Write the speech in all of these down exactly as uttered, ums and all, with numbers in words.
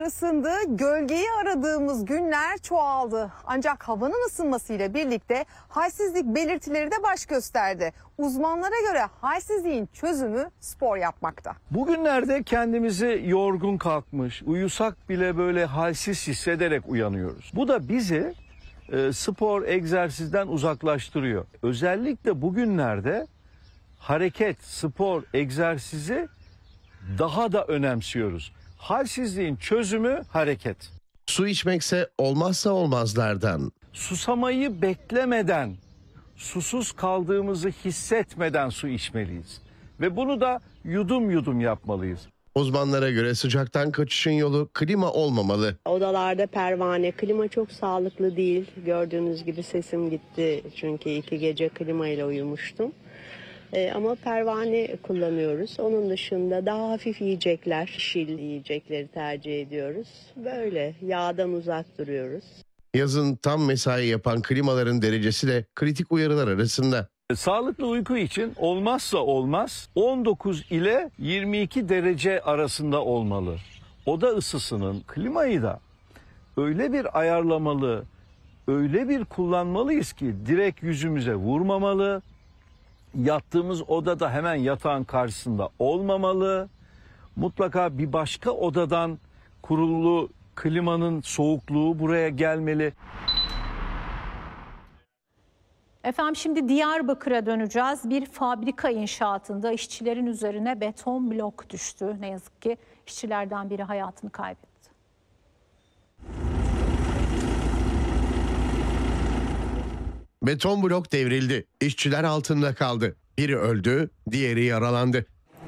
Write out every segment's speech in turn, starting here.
Isındı, gölgeyi aradığımız günler çoğaldı. Ancak havanın ısınmasıyla birlikte halsizlik belirtileri de baş gösterdi. Uzmanlara göre halsizliğin çözümü spor yapmakta. Bugünlerde kendimizi yorgun kalkmış, uyusak bile böyle halsiz hissederek uyanıyoruz. Bu da bizi e, spor, egzersizden uzaklaştırıyor. Özellikle bugünlerde hareket, spor, egzersizi daha da önemsiyoruz. Halsizliğin çözümü hareket. Su içmekse olmazsa olmazlardan. Susamayı beklemeden, susuz kaldığımızı hissetmeden su içmeliyiz. Ve bunu da yudum yudum yapmalıyız. Uzmanlara göre sıcaktan kaçışın yolu klima olmamalı. Odalarda pervane, klima çok sağlıklı değil. Gördüğünüz gibi sesim gitti çünkü iki gece klima ile uyumuştum. Ee, ama pervane kullanıyoruz. Onun dışında daha hafif yiyecekler, şil yiyecekleri tercih ediyoruz. Böyle yağdan uzak duruyoruz. Yazın tam mesai yapan klimaların derecesi de kritik uyarılar arasında. Sağlıklı uyku için olmazsa olmaz on dokuz ile yirmi iki derece arasında olmalı. Oda ısısının klimayı da öyle bir ayarlamalı, öyle bir kullanmalıyız ki direkt yüzümüze vurmamalı. Yattığımız odada hemen yatağın karşısında olmamalı. Mutlaka bir başka odadan kurulu klimanın soğukluğu buraya gelmeli. Efendim şimdi Diyarbakır'a döneceğiz. Bir fabrika inşaatında işçilerin üzerine beton blok düştü. Ne yazık ki işçilerden biri hayatını kaybetti. Beton blok devrildi. İşçiler altında kaldı. Biri öldü, diğeri yaralandı.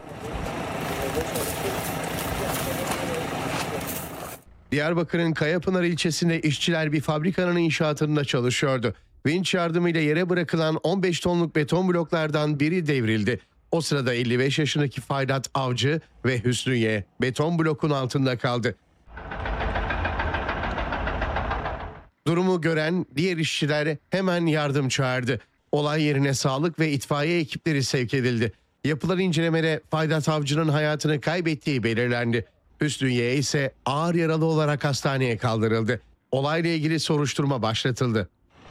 Diyarbakır'ın Kayapınar ilçesinde işçiler bir fabrikanın inşaatında çalışıyordu. Vinç yardımıyla yere bırakılan on beş tonluk beton bloklardan biri devrildi. O sırada elli beş yaşındaki Faydat Avcı ve Hüsnüye beton blokun altında kaldı. Durumu gören diğer işçiler hemen yardım çağırdı. Olay yerine sağlık ve itfaiye ekipleri sevk edildi. Yapılan incelemede Faydat Avcı'nın hayatını kaybettiği belirlendi. Hüsnüye ise ağır yaralı olarak hastaneye kaldırıldı. Olayla ilgili soruşturma başlatıldı.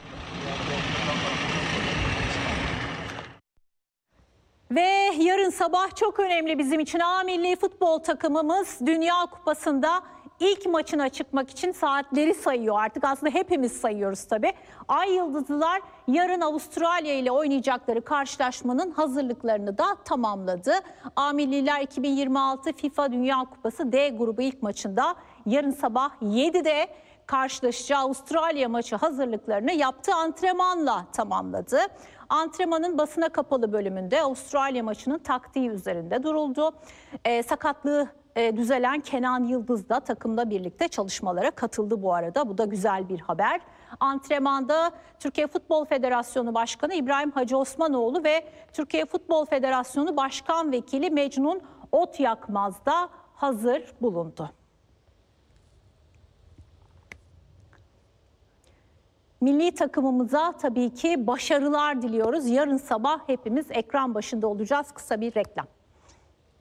Ve yarın sabah çok önemli bizim için. A Milli Futbol takımımız Dünya Kupası'nda ilk maçına çıkmak için saatleri sayıyor. Artık aslında hepimiz sayıyoruz tabii. Ay Yıldızlılar yarın Avustralya ile oynayacakları karşılaşmanın hazırlıklarını da tamamladı. A Milliler iki bin yirmi altı FIFA Dünya Kupası D grubu ilk maçında yarın sabah yedide karşılaşacağı Avustralya maçı hazırlıklarını yaptığı antrenmanla tamamladı. Antrenmanın basına kapalı bölümünde Avustralya maçının taktiği üzerinde duruldu. E, sakatlığı e, düzelen Kenan Yıldız da takımla birlikte çalışmalara katıldı bu arada. Bu da güzel bir haber. Antrenmanda Türkiye Futbol Federasyonu Başkanı İbrahim Hacı Osmanoğlu ve Türkiye Futbol Federasyonu Başkan Vekili Mecnun Otyakmaz da hazır bulundu. Milli takımımıza tabii ki başarılar diliyoruz. Yarın sabah hepimiz ekran başında olacağız. Kısa bir reklam.